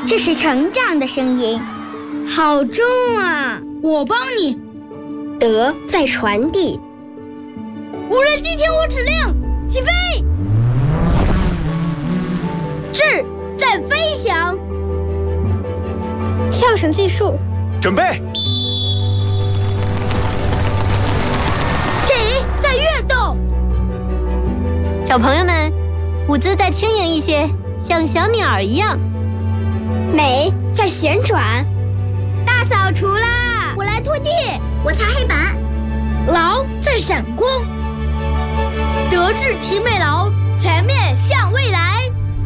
这是成长的声音，好重啊！ 我帮你。 德在传递。 无人机听我指令，起飞！智在飞翔。 跳绳计数， 准备。 体在跃动。 小朋友们，舞姿再轻盈一些，像小鸟一样。 美在旋转。 大扫除啦！我来拖地， 我擦黑板。 劳在闪光。德智体美劳，全面向未来。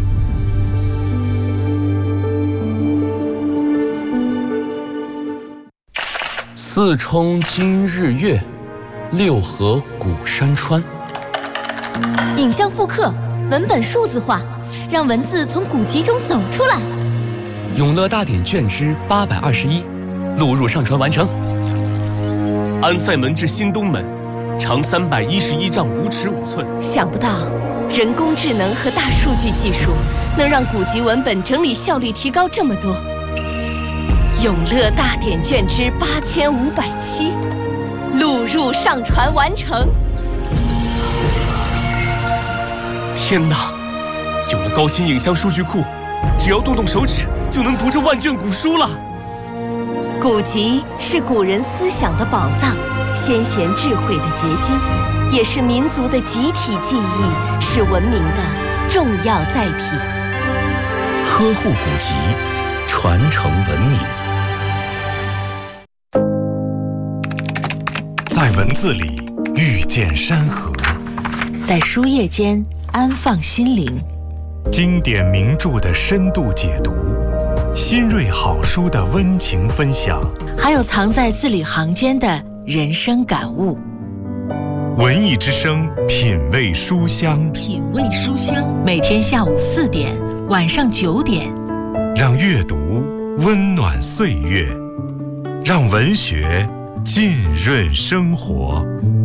四冲今日月，六合古山川。 影像复刻，文本数字化，让文字从古籍中走出来。 永乐大典卷之821，录入上传完成。 安塞门至新东门，长311丈5尺5寸。 想不到，人工智能和大数据技术能让古籍文本整理效率提高这么多。永乐大典卷之8507，录入上传完成。 天哪！有了高清影像数据库，只要动动手指就能读这万卷古书了。 古籍是古人思想的宝藏，先贤智慧的结晶，也是民族的集体记忆，是文明的重要载体。 呵护古籍，传承文明。在文字里遇见山河， 在书页间安放心灵。 经典名著的深度解读，新锐好书的温情分享， 还有藏在字里行间的人生感悟。 文艺之声，品味书香， 品味书香，每天下午4点，晚上9点， 让阅读温暖岁月，让文学浸润生活。